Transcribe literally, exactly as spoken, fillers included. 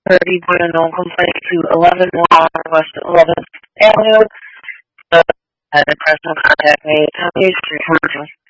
report a known complaint to eleven one West eleventh Avenue. Uh, had a personal contact made. Tell me your street commercial.